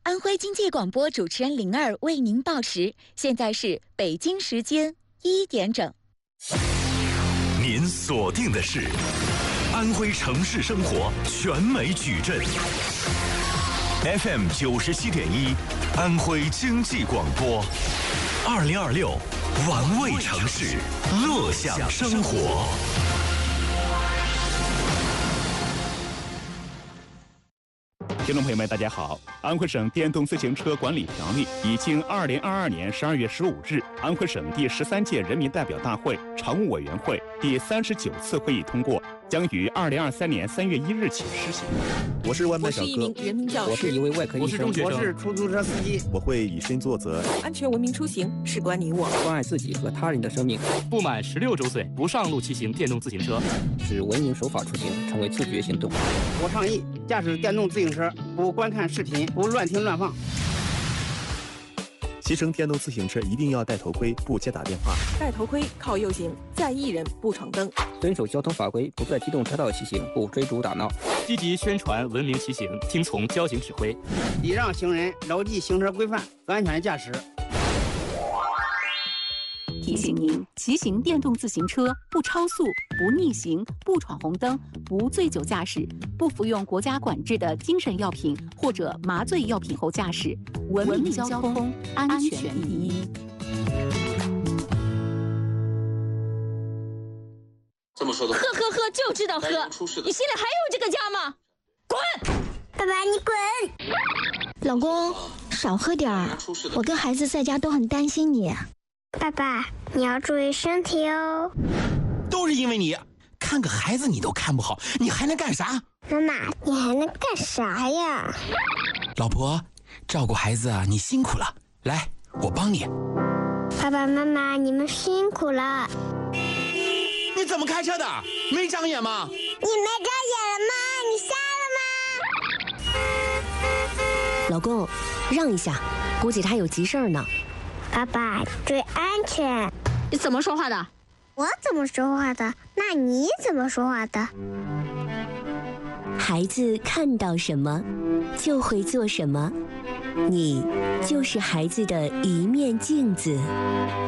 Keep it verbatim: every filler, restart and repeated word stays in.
安徽经济广播主持人灵儿为您报时，现在是北京时间一点整。 您锁定的是安徽城市生活全美矩阵 F M 九十七点一，安徽经济广播，二零二六玩味城市，乐享生活。 听众朋友们，大家好！安徽省电动自行车管理条例已经二零二二年十二月十五日安徽省第十三届人民代表大会常务委员会第三十九次会议通过，将于二零二三年三月一日起施行。 我是外卖小哥， 我是一名人民教师， 我是一位外科医生， 我是中学生， 我是出租车司机。 我会以身作则。 安全文明出行事关你我， 关爱自己和他人的生命。 不满十六周岁不上路骑行电动自行车， 使文明守法出行成为自觉行动。 我倡议驾驶电动自行车不观看视频，不乱听乱放。 骑乘电动自行车一定要戴头盔，不接打电话。 戴头盔靠右行，在意人不闯灯。 遵守交通法规，不在机动车道骑行，不追逐打闹。 积极宣传文明骑行，听从交警指挥， 礼让行人，牢记行车规范，安全驾驶。 提醒您，骑行电动自行车不超速、不逆行、不闯红灯、不醉酒驾驶、不服用国家管制的精神药品或者麻醉药品后驾驶。文明交通，安全第一。 这么说的， 喝喝喝就知道喝，你心里还有这个家吗？滚！ 爸爸，你滚！ 老公，少喝点儿，我跟孩子在家都很担心你。 爸爸，你要注意身体哦。 都是因为你，看个孩子你都看不好，你还能干啥？ 妈妈，你还能干啥呀？ 老婆，照顾孩子啊，你辛苦了，来，我帮你。 爸爸妈妈，你们辛苦了。 你怎么开车的？没长眼吗？ 你没长眼了吗？你瞎了吗？ 老公，让一下，估计他有急事儿呢。 爸爸，注意安全。 你怎么说话的？ 我怎么说话的？那你怎么说话的？ 孩子看到什么，就会做什么。你就是孩子的一面镜子。